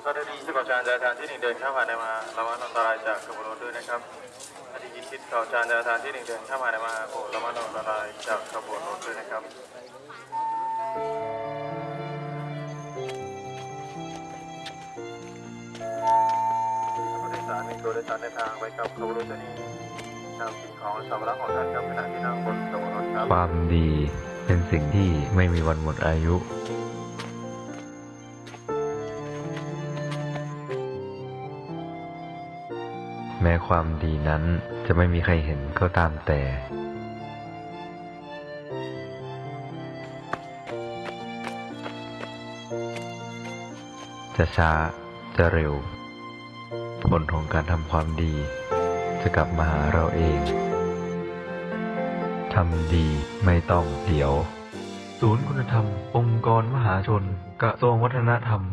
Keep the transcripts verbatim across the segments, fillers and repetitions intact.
สถานีที่ข่าวจานจราจรที่หนึ่งเดินข้ามผ่านในมาระมัดอันตรายจากขบวนรถด้วยนะครับอดีตชิดข่าวจานจราจรที่หนึ่งเดินข้ามผ่านในมาโปรดระมัดอันตรายจากขบวนรถด้วยนะครับผู้โดยสารมีตัวโดยสารในทางไปกับขบวนรถนี้นำสิ่งของสำรับของท่านกับขณะที่นั่งบนขบวนรถครับความดีเป็นสิ่งที่ไม่มีวันหมดอายุแม้ความดีนั้นจะไม่มีใครเห็นก็ตามแต่จะช้าจะเร็วผลของการทำความดีจะกลับมาหาเราเองทำดีไม่ต้องเดี๋ยวศูนย์คุณธรรมองค์กรมหาชนกระทรวงวัฒนธรรม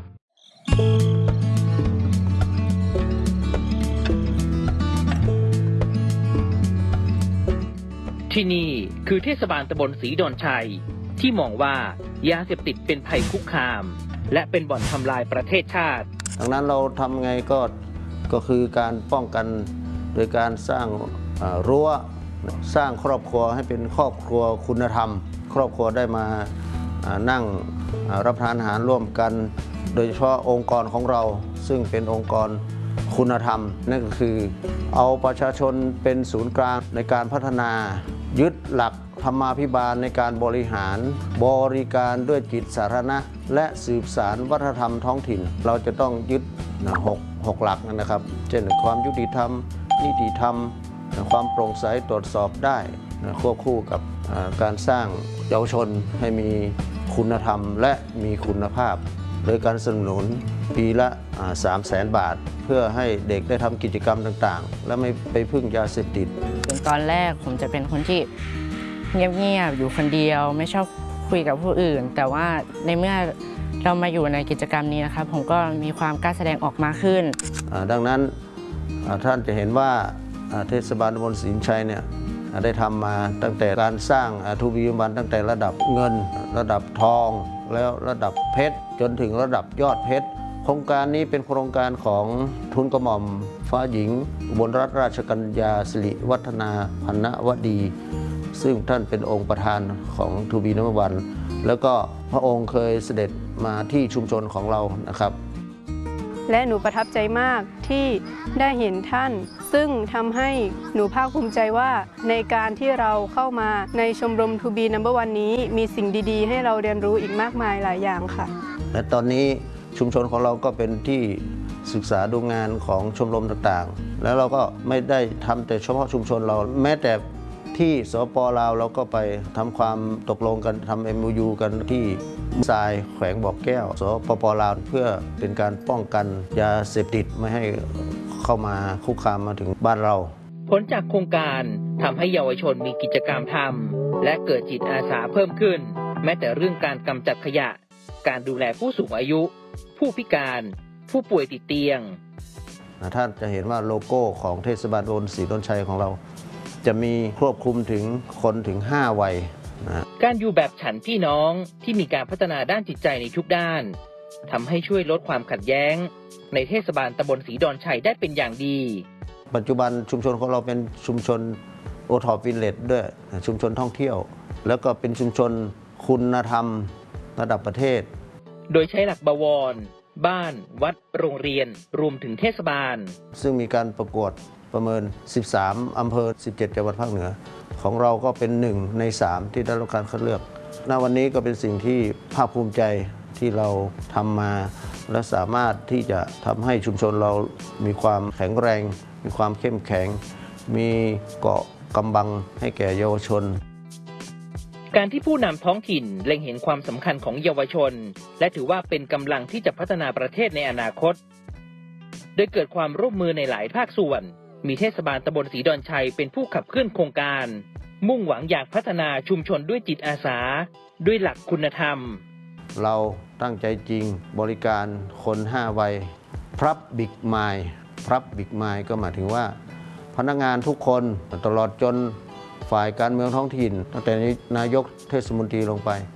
ที่นี่คือเทศบาลตำบลศรีดอนชัยที่มองว่ายาเสพติดเป็นภัยคุกคามและเป็นบ่อนทำลายประเทศชาติดังนั้นเราทำไงก็ก็คือการป้องกันโดยการสร้างรั้วสร้างครอบครัวให้เป็นครอบครัวคุณธรรมครอบครัวได้มานั่งรับประทานอาหารร่วมกันโดยเฉพาะองค์กรของเราซึ่งเป็นองค์กรคุณธรรมนั่นก็คือเอาประชาชนเป็นศูนย์กลางในการพัฒนายึดหลักธรรมาภิบาลในการบริหารบริการด้วยจิตสาธารณะและสืบสานวัฒนธรรมท้องถิ่นเราจะต้องยึดหกหกหลักนะครับเช่นความยุติธรรมนิติธรรมความโปร่งใสตรวจสอบได้ควบคู่กับการสร้างเยาวชนให้มีคุณธรรมและมีคุณภาพโดยการสนับสนุนปีละสามแสนบาทเพื่อให้เด็กได้ทำกิจกรรมต่างๆและไม่ไปพึ่งยาเสพติดตอนแรกผมจะเป็นคนที่เงียบๆอยู่คนเดียวไม่ชอบคุยกับผู้อื่นแต่ว่าในเมื่อเรามาอยู่ในกิจกรรมนี้นะครับผมก็มีความกล้าแสดงออกมากขึ้นดังนั้นท่านจะเห็นว่าเทศบาลตำบลศรีชัยเนี่ยได้ทำมาตั้งแต่การสร้างทูบีบันตั้งแต่ระดับเงินระดับทองแล้วระดับเพชรจนถึงระดับยอดเพชรโครงการนี้เป็นโครงการของทุนกระหม่อมฟ้าหญิงอุบลรัตนราชกัญญาสิริวัฒนาพันวดีซึ่งท่านเป็นองค์ประธานของทูบีนัมเบอร์วันแล้วก็พระองค์เคยเสด็จมาที่ชุมชนของเรานะครับและหนูประทับใจมากที่ได้เห็นท่านซึ่งทำให้หนูภาคภูมิใจว่าในการที่เราเข้ามาในชมรม ทู บี นัมเบอร์ วัน นี้มีสิ่งดีๆให้เราเรียนรู้อีกมากมายหลายอย่างค่ะและตอนนี้ชุมชนของเราก็เป็นที่ศึกษาดูงานของชมรมต่างๆแล้วเราก็ไม่ได้ทำแต่เฉพาะชุมชนเราแม้แต่ที่สปลาวเราก็ไปทำความตกลงกันทำ เอ็ม โอ ยู กันที่ทรายแขวงบ่อแก้วสปปลาวเพื่อเป็นการป้องกันยาเสพติดไม่ให้เข้ามาคุกคามมาถึงบ้านเราผลจากโครงการทำให้เยาวชนมีกิจกรรมทำและเกิดจิตอาสาเพิ่มขึ้นแม้แต่เรื่องการกำจัดขยะการดูแลผู้สูงอายุผู้พิการผู้ป่วยติดเตียงท่านจะเห็นว่าโลโก้ของเทศบาลตำบลศรีดอนชัยของเราจะมีครอบคลุมถึงคนถึงห้าวัยนะการอยู่แบบฉันพี่น้องที่มีการพัฒนาด้านจิตใจในทุกด้านทำให้ช่วยลดความขัดแย้งในเทศบาลตำบลศรีดอนชัยได้เป็นอย่างดีปัจจุบันชุมชนของเราเป็นชุมชนโอท็อปวิลเลจด้วยชุมชนท่องเที่ยวแล้วก็เป็นชุมชนคุณธรรมระดับประเทศโดยใช้หลักบวรบ้านวัดโรงเรียนรวมถึงเทศบาลซึ่งมีการประกวดประเมินสิบสามอำเภอสิบเจ็ดจังหวัดภาคเหนือของเราก็เป็นหนึ่งในสามที่ได้รับการคัดเลือกณวันนี้ก็เป็นสิ่งที่ภาคภูมิใจที่เราทำมาและสามารถที่จะทำให้ชุมชนเรามีความแข็งแรงมีความเข้มแข็งมีเกราะกำบังให้แก่เยาวชนการที่ผู้นำท้องถิ่นเล็งเห็นความสำคัญของเยาวชนและถือว่าเป็นกำลังที่จะพัฒนาประเทศในอนาคตโดยเกิดความร่วมมือในหลายภาคส่วนมีเทศบาลตำบลศรีดอนชัยเป็นผู้ขับเคลื่อนโครงการมุ่งหวังอยากพัฒนาชุมชนด้วยจิตอาสาด้วยหลักคุณธรรมเราตั้งใจจริงบริการคนห้าวัยพรับบิ๊กไมล์พรับบิ๊กไมล์ก็หมายถึงว่าพนักงานทุกคนตลอดจนฝ่ายการเมืองท้องถิ่นตั้งแต่นายกเทศมนตรีลงไป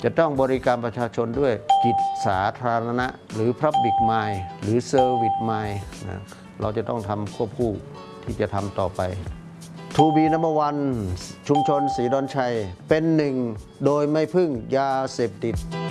จะต้องบริการประชาชนด้วยกิจสาธารณะหรือ Public Mind หรือ Service Mind นะเราจะต้องทำควบคู่ที่จะทำต่อไป ทูบี นัมเบอร์ วัน ชุมชนศรีดอนชัยเป็นหนึ่งโดยไม่พึ่งยาเสพติด